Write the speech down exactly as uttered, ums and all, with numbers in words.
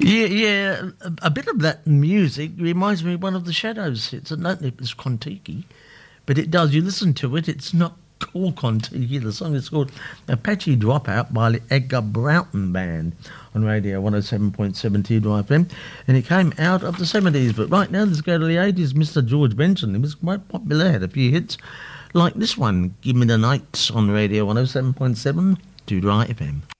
Yeah, yeah. A, a bit of that music reminds me of one of the Shadows hits. I don't know if it's Kon-Tiki, but it does. You listen to it, it's not called Kon-Tiki. The song is called Apache Dropout by the Edgar Broughton Band on Radio one oh seven point seven T W F M, and it came out of the seventies. But right now, let's go to the eighties. Mister George Benson, he was quite popular, had a few hits like this one, Give Me the Night on Radio one oh seven point seven T W F M.